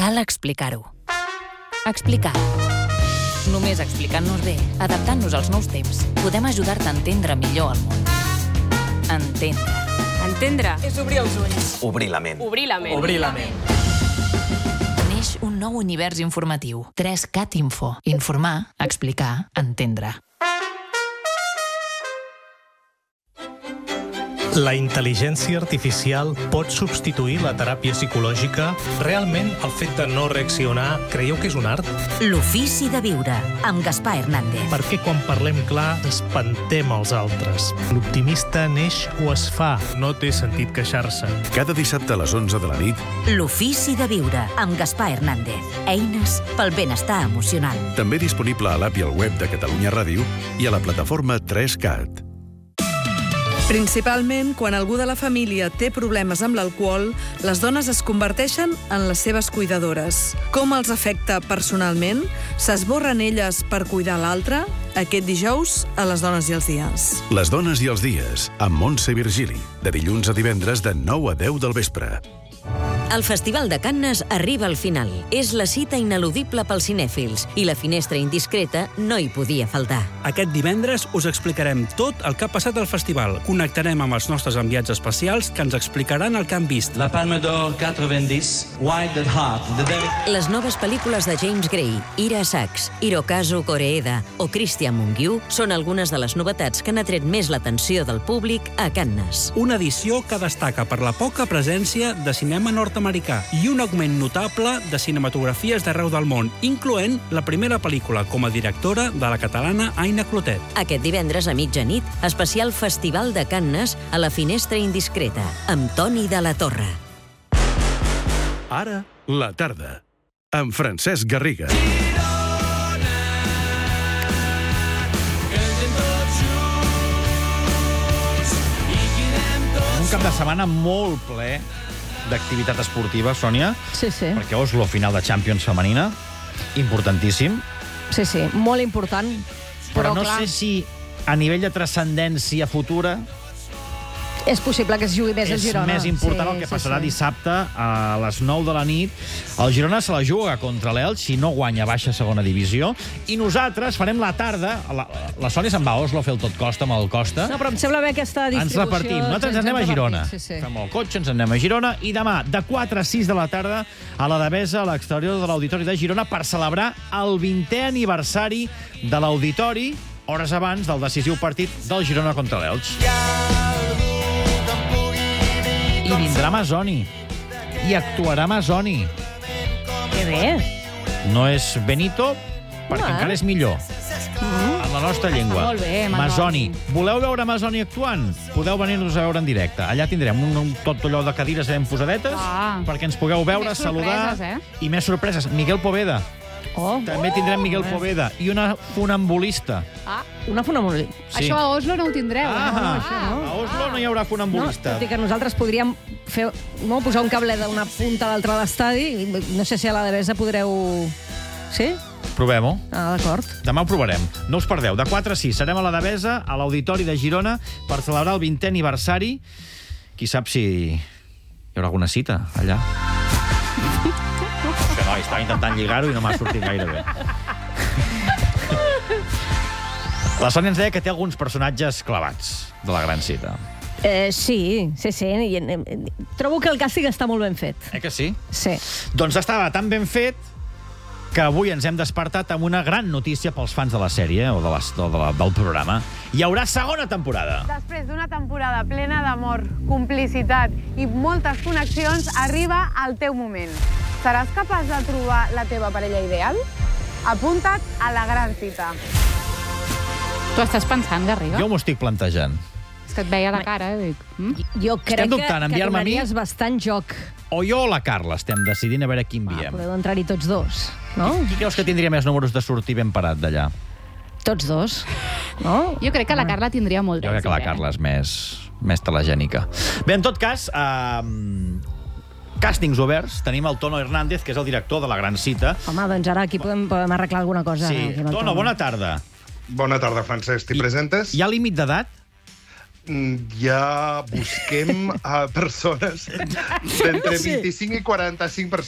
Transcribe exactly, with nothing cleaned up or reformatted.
cal explicar-ho. Explicar. Només explicant-nos bé, adaptant-nos als nous temps, podem ajudar-te a entendre millor el món. Entendre. Entendre és obrir els ulls. Obrir la ment. Obrir la ment. Obrir la ment. Neix un nou univers informatiu. tres cat Info. Informar, explicar, entendre. La intel·ligència artificial pot substituir la teràpia psicològica? Realment, el fet de no reaccionar, creieu que és un art? L'ofici de viure, amb Gaspar Hernández. Per què quan parlem clar espantem els altres? L'optimista neix o es fa? No té sentit queixar-se. Cada dissabte a les onze de la nit, L'ofici de viure, amb Gaspar Hernández. Eines pel benestar emocional. també disponible a l'app i al web de Catalunya Ràdio i a la plataforma tres cat. Principalment, quan algú de la família té problemes amb l'alcohol, les dones es converteixen en les seves cuidadores. Com els afecta personalment? S'esborren elles per cuidar l'altre? Aquest dijous, a Les dones i els dies. Les dones i els dies, amb Montse Virgili, de dilluns a divendres de nou a deu del vespre. El Festival de Cannes arriba al final. És la cita ineludible pels cinèfils i la finestra indiscreta no hi podia faltar. Aquest divendres us explicarem tot el que ha passat al festival. Connectarem amb els nostres enviats especials que ens explicaran el que han vist. La Palme d'Or quatre-vingt-dix, Wild at Heart, de David... Les noves pel·lícules de James Gray, Ira Sachs, Hirokazu Koreeda o Christian Mungiu són algunes de les novetats que han atret més l'atenció del públic a Cannes. Una edició que destaca per la poca presència de cinema nord-americà i un augment notable de cinematografies d'arreu del món, incloent la primera pel·lícula com a directora de la catalana Aina Clotet. Aquest divendres a mitjanit, especial Festival de Cannes a la finestra indiscreta, amb Toni de la Torre. Ara, la tarda, amb Francesc Garriga. Un cap de setmana molt ple d'activitat esportiva, Sònia. Sí, sí. Perquè Oslo, final de Champions femenina, importantíssim. Sí, sí, molt important. Però, Però no clar, sé si a nivell de transcendència futura és possible que es jugui més és a Girona. més important sí, el que sí, passarà sí. dissabte a les nou de la nit. El Girona se la juga contra l'Elx, si no guanya baixa segona divisió, i nosaltres farem la tarda, la, la Sònia se'n va a Oslo a fer el tot costa amb el Costa. No, però em sembla bé aquesta distribució. Ens repartim. Nosaltres ens anem a Girona. Sí, sí. Fem el cotxe, ens anem a Girona, i demà, de quatre a sis de la tarda, a la Devesa, a l'exterior de l'Auditori de Girona, per celebrar el vintè aniversari de l'Auditori, hores abans del decisiu partit del Girona contra l'Elx. I vindrà Mazzoni. I actuarà Mazzoni. Que bé. No és Benito, perquè Ah. encara és millor. Mm. En la nostra llengua. Molt bé, Mazzoni. Voleu veure Mazzoni actuant? Podeu venir-nos a veure en directe. Allà tindrem un, un tot allò de cadires ben posadetes Ah. perquè ens pugueu veure, Més saludar. sorpreses, eh? I més sorpreses. Miguel Poveda. Oh. També tindrem Miguel Oh. Poveda. I una funambulista. Ah, Una funambulista. Sí. això a Oslo no ho tindreu. Ah, no? això no. a Oslo no hi haurà No, funambulista. tot i que nosaltres podríem fer, no, posar un cable d'una punta a l'altra de l'estadi. i No sé si a la Devesa podreu... Sí? Provem-ho. Ah, d'acord. Demà ho provarem. No us perdeu. De quatre a sis serem a la Devesa, a l'Auditori de Girona, per celebrar el vintè aniversari. Qui sap si hi haurà alguna cita allà. Que no, estava intentant lligar-ho i no m'ha sortit gaire bé. La Sònia ens deia que té alguns personatges clavats de la gran cita. Eh, sí, sí, sí. I, eh, trobo que el càstig està molt ben fet. Eh que sí? Sí. Doncs estava tan ben fet que avui ens hem despertat amb una gran notícia pels fans de la sèrie o de les, de la, del programa. Hi haurà segona temporada. Després d'una temporada plena d'amor, complicitat i moltes connexions, arriba el teu moment. Seràs capaç de trobar la teva parella ideal? Apunta't a la gran cita. Tu estàs pensant, Garriga? Jo m'ho estic plantejant. És que et veia la cara, eh? Dic, mm? Jo crec Estem dubtant, que, que enviar-me a mi? donaries bastant joc. O jo o la Carla estem decidint a veure qui enviem. Ah, podeu entrar-hi tots dos, no? Qui creus que tindria més números de sortir ben parat d'allà? Tots dos, no? Jo crec que la Carla tindria molt Jo crec que la d'èxit, eh? Carla és més, més telegènica. Bé, en tot cas, eh, càstings oberts. Tenim el Tono Hernández, que és el director de la gran cita. Home, doncs ara aquí podem, podem arreglar alguna cosa. Sí. Aquí amb el Tono, bona tarda. Bona tarda, Francesc. T'hi presentes? Hi ha límit d'edat? Ja busquem a persones d'entre Sí. vint-i-cinc i quaranta-cinc persones.